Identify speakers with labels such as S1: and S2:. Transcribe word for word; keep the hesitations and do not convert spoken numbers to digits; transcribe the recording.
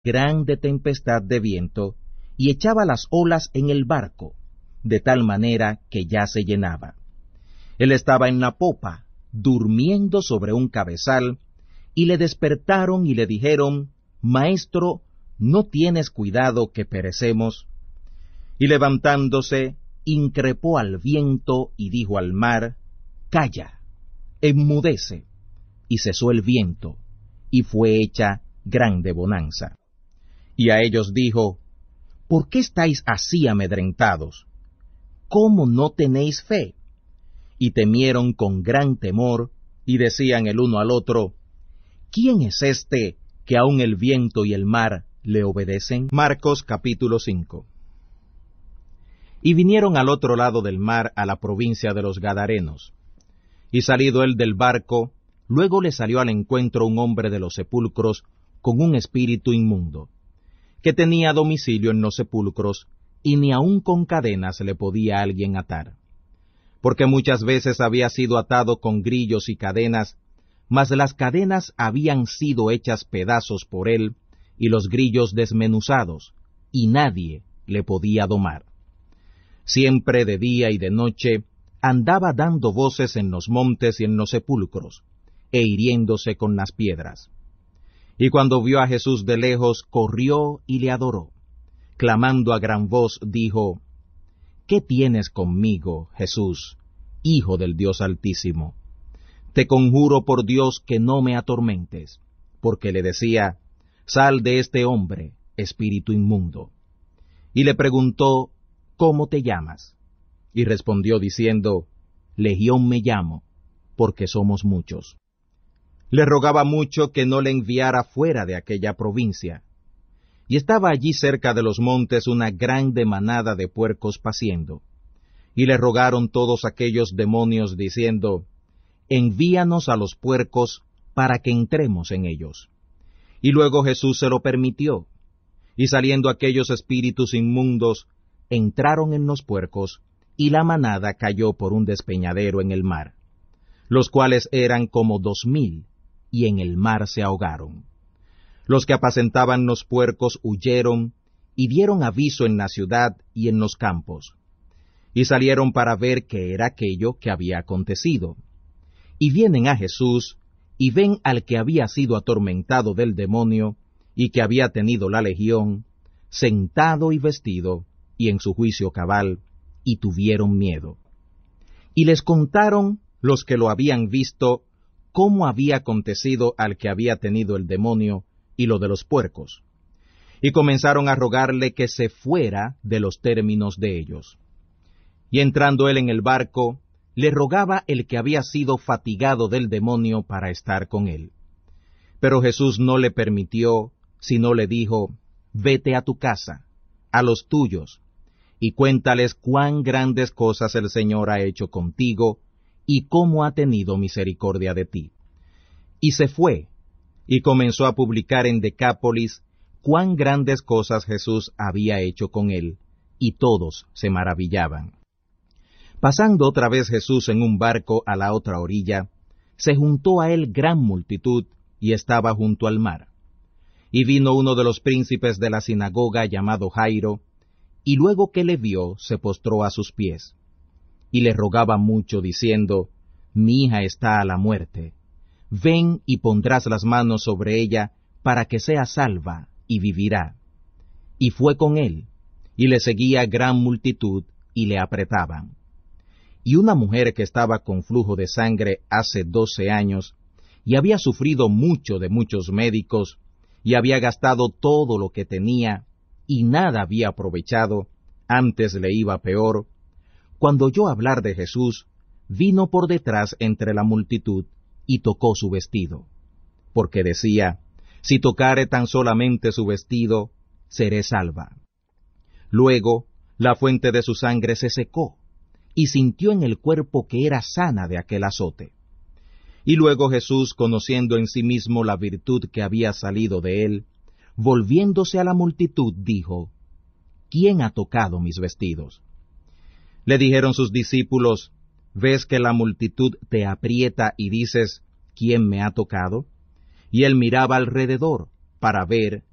S1: grande tempestad de viento, y echaba las olas en el barco, de tal manera que ya se llenaba. Él estaba en la popa, durmiendo sobre un cabezal, y le despertaron y le dijeron: Maestro, ¿no tienes cuidado que perecemos? Y levantándose, increpó al viento y dijo al mar: Calla, enmudece. Y cesó el viento, y fue hecha grande bonanza. Y a ellos dijo: ¿Por qué estáis así amedrentados? ¿Cómo no tenéis fe? Y temieron con gran temor, y decían el uno al otro: ¿Quién es este que aun el viento y el mar le obedecen? Marcos capítulo cinco. Y vinieron al otro lado del mar, a la provincia de los Gadarenos. Y salido él del barco, luego le salió al encuentro un hombre de los sepulcros con un espíritu inmundo, que tenía domicilio en los sepulcros, y ni aun con cadenas le podía alguien atar. Porque muchas veces había sido atado con grillos y cadenas, mas las cadenas habían sido hechas pedazos por él, y los grillos desmenuzados, y nadie le podía domar. Siempre de día y de noche andaba dando voces en los montes y en los sepulcros, e hiriéndose con las piedras. Y cuando vio a Jesús de lejos, corrió y le adoró. Clamando a gran voz, dijo: ¿Qué tienes conmigo, Jesús, Hijo del Dios Altísimo? Te conjuro por Dios que no me atormentes, porque le decía: Sal de este hombre, espíritu inmundo. Y le preguntó: ¿Cómo te llamas? Y respondió diciendo: Legión me llamo, porque somos muchos. Le rogaba mucho que no le enviara fuera de aquella provincia. Y estaba allí cerca de los montes una grande manada de puercos paciendo. Y le rogaron todos aquellos demonios, diciendo: Envíanos a los puercos para que entremos en ellos. Y luego Jesús se lo permitió. Y saliendo aquellos espíritus inmundos, entraron en los puercos, y la manada cayó por un despeñadero en el mar, los cuales eran como dos mil, y en el mar se ahogaron. Los que apacentaban los puercos huyeron, y dieron aviso en la ciudad y en los campos. Y salieron para ver qué era aquello que había acontecido. Y vienen a Jesús, y ven al que había sido atormentado del demonio, y que había tenido la legión, sentado y vestido, y en su juicio cabal, y tuvieron miedo. Y les contaron los que lo habían visto cómo había acontecido al que había tenido el demonio, y lo de los puercos. Y comenzaron a rogarle que se fuera de los términos de ellos. Y entrando él en el barco, le rogaba el que había sido fatigado del demonio para estar con él. Pero Jesús no le permitió, sino le dijo: Vete a tu casa, a los tuyos, y cuéntales cuán grandes cosas el Señor ha hecho contigo, y cómo ha tenido misericordia de ti. Y se fue, y comenzó a publicar en Decápolis cuán grandes cosas Jesús había hecho con él, y todos se maravillaban. Pasando otra vez Jesús en un barco a la otra orilla, se juntó a él gran multitud, y estaba junto al mar. Y vino uno de los príncipes de la sinagoga llamado Jairo, y luego que le vio, se postró a sus pies. Y le rogaba mucho, diciendo: Mi hija está a la muerte. Ven y pondrás las manos sobre ella, para que sea salva, y vivirá. Y fue con él, y le seguía gran multitud, y le apretaban. Y una mujer que estaba con flujo de sangre hace doce años, y había sufrido mucho de muchos médicos, y había gastado todo lo que tenía, y nada había aprovechado, antes le iba peor, cuando oyó hablar de Jesús, vino por detrás entre la multitud, y tocó su vestido, porque decía: Si tocare tan solamente su vestido, seré salva. Luego, la fuente de su sangre se secó, y sintió en el cuerpo que era sana de aquel azote. Y luego Jesús, conociendo en sí mismo la virtud que había salido de él, volviéndose a la multitud, dijo: ¿Quién ha tocado mis vestidos? Le dijeron sus discípulos: ¿Ves que la multitud te aprieta y dices: ¿Quién me ha tocado? Y él miraba alrededor para ver